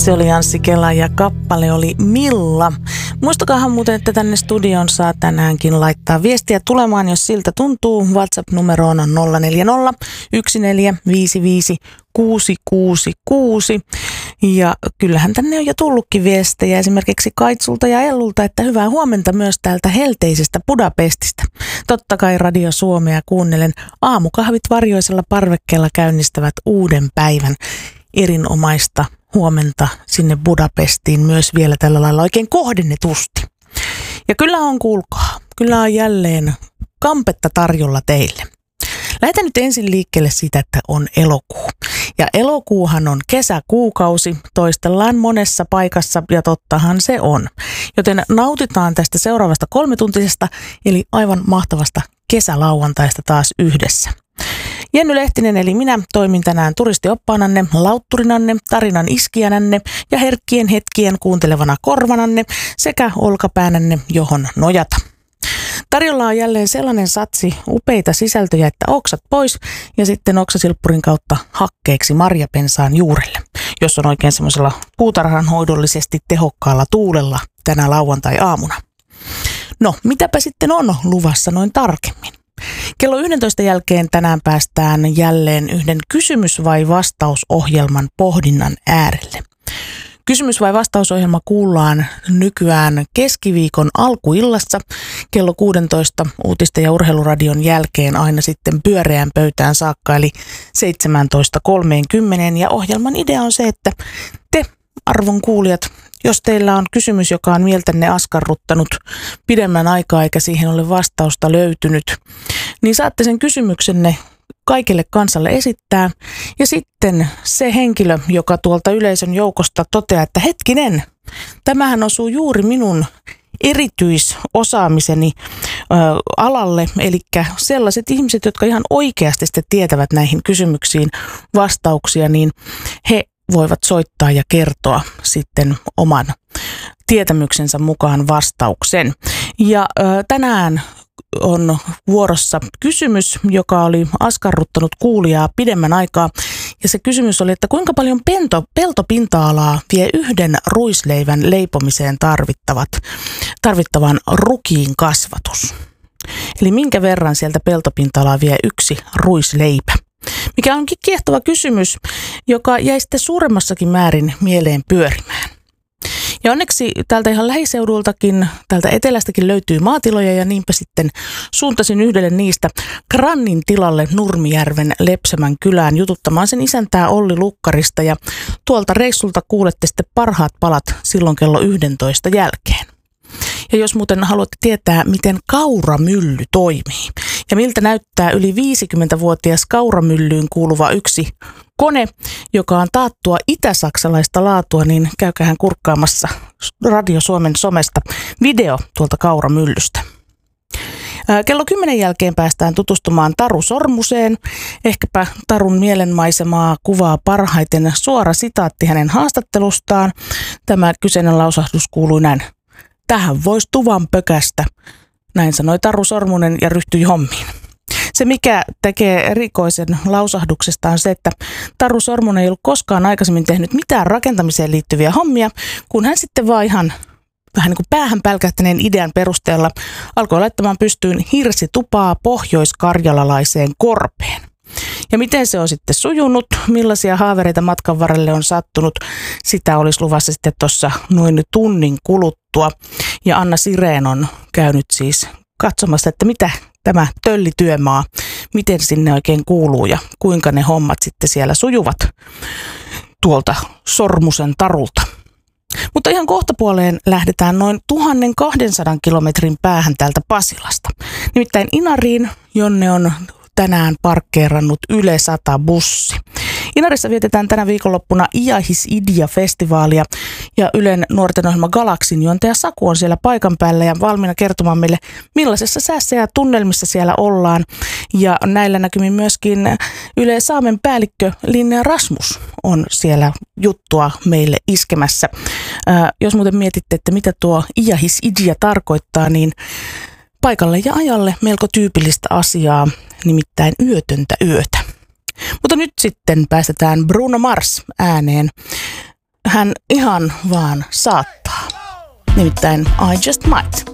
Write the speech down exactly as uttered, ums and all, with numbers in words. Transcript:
Se oli Anssi Kela ja kappale oli Milla. Muistakaahan muuten, että tänne studioon saa tänäänkin laittaa viestiä tulemaan, jos siltä tuntuu. WhatsApp-numero on nolla neljä nolla yksi neljä viisi viisi kuusi kuusi kuusi. Ja kyllähän tänne on jo tullutkin viestejä esimerkiksi Kaitsulta ja Ellulta, että hyvää huomenta myös täältä helteisestä Budapestista. Totta kai Radio Suomea kuunnellen aamukahvit varjoisella parvekkeella käynnistävät uuden päivän. Erinomaista huomenta sinne Budapestiin myös vielä tällä lailla oikein kohdennetusti. Ja kyllä on, kuulkaa, kyllä on jälleen kampetta tarjolla teille. Lähdetään nyt ensin liikkeelle siitä, että on elokuu. Ja elokuuhan on kesäkuukausi, toistellaan monessa paikassa ja tottahan se on. Joten nautitaan tästä seuraavasta kolmetuntisesta, eli aivan mahtavasta kesälauantaista taas yhdessä. Jenny Lehtinen eli minä toimin tänään turistioppaananne, lautturinanne, tarinan iskijänänne ja herkkien hetkien kuuntelevana korvananne sekä olkapäänänne, johon nojata. Tarjolla on jälleen sellainen satsi upeita sisältöjä, että oksat pois ja sitten oksasilppurin kautta hakkeeksi marjapensaan juurelle, jos on oikein semmoisella puutarhanhoidollisesti tehokkaalla tuulella tänä lauantai-aamuna. No, mitäpä sitten on luvassa noin tarkemmin? Kello yksitoista jälkeen tänään päästään jälleen yhden kysymys- vai vastausohjelman pohdinnan äärelle. Kysymys- vai vastausohjelma kuullaan nykyään keskiviikon alkuillassa kello kuusitoista uutisten ja urheiluradion jälkeen aina sitten pyöreään pöytään saakka, eli seitsemäntoista kolmekymmentä. Ja ohjelman idea on se, että te, arvon kuulijat, jos teillä on kysymys, joka on mieltänne askarruttanut pidemmän aikaa eikä siihen ole vastausta löytynyt, niin saatte sen kysymyksenne kaikille kansalle esittää. Ja sitten se henkilö, joka tuolta yleisön joukosta toteaa, että hetkinen, tämähän osuu juuri minun erityisosaamiseni ö, alalle, eli sellaiset ihmiset, jotka ihan oikeasti sitten tietävät näihin kysymyksiin vastauksia, niin he voivat soittaa ja kertoa sitten oman tietämyksensä mukaan vastauksen. Ja ö, tänään on vuorossa kysymys, joka oli askarruttanut kuulijaa pidemmän aikaa. Ja se kysymys oli, että kuinka paljon pento, peltopinta-alaa vie yhden ruisleivän leipomiseen tarvittavat, tarvittavan rukiin kasvatus. Eli minkä verran sieltä peltopinta-alaa vie yksi ruisleipä? Mikä onkin kiehtova kysymys, joka jäi sitten suuremmassakin määrin mieleen pyörimään. Ja onneksi täältä ihan lähiseudultakin, täältä etelästäkin löytyy maatiloja ja niinpä sitten suuntasin yhdelle niistä Grannin tilalle Nurmijärven Lepsämän kylään jututtamaan sen isäntää Olli Lukkarista ja tuolta reissulta kuulette sitten parhaat palat silloin kello yksitoista jälkeen. Ja jos muuten haluatte tietää, miten kauramylly toimii ja miltä näyttää yli viisikymmentävuotias kauramyllyyn kuuluva yksi kone, joka on taattua itä-saksalaista laatua, niin käykähän kurkkaamassa Radio Suomen somesta video tuolta kauramyllystä. Kello kymmenen jälkeen päästään tutustumaan Taru Sormuseen. Ehkäpä Tarun mielenmaisemaa kuvaa parhaiten suora sitaatti hänen haastattelustaan. Tämä kyseinen lausahdus kuului näin: "Tähän voisi tuvan pökästä." Näin sanoi Taru Sormunen ja ryhtyi hommiin. Se, mikä tekee erikoisen lausahduksesta, on se, että Taru Sormunen ei ollut koskaan aikaisemmin tehnyt mitään rakentamiseen liittyviä hommia, kun hän sitten vaan ihan vähän niin kuin päähän pälkähtäneen idean perusteella alkoi laittamaan pystyyn hirsitupaa pohjoiskarjalalaiseen korpeen. Ja miten se on sitten sujunut, millaisia haavereita matkan varrelle on sattunut, sitä olisi luvassa sitten tuossa noin tunnin kuluttua. Ja Anna Sireen on käynyt siis katsomassa, että mitä tämä töllityömaa, miten sinne oikein kuuluu ja kuinka ne hommat sitten siellä sujuvat tuolta Sormusen Tarulta. Mutta ihan kohtapuoleen lähdetään noin tuhatkaksisataa kilometrin päähän täältä Pasilasta. Nimittäin Inariin, jonne on tänään parkkeerannut Yle sata bussi. Inarissa vietetään tänä viikonloppuna Iahis Idia-festivaalia ja Ylen nuortenohjelma Galaksin juontaja Saku on siellä paikan päällä ja valmiina kertomaan meille, millaisessa säässä ja tunnelmissa siellä ollaan. Ja näillä näkymin myöskin Yle Saamen päällikkö Linnea Rasmus on siellä juttua meille iskemässä. Ää, jos muuten mietitte, että mitä tuo Iahis Idia tarkoittaa, niin paikalle ja ajalle melko tyypillistä asiaa, nimittäin yötöntä yötä. Mutta nyt sitten päästetään Bruno Mars ääneen. hän ihan vaan saattaa. Nimittäin I Just Might.